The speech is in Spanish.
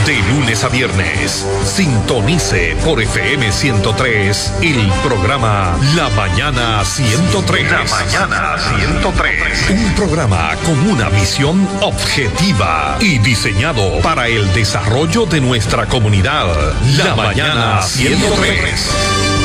De lunes a viernes, sintonice por FM 103 el programa La Mañana 103. La Mañana 103. Un programa con una visión objetiva y diseñado para el desarrollo de nuestra comunidad. La Mañana 103.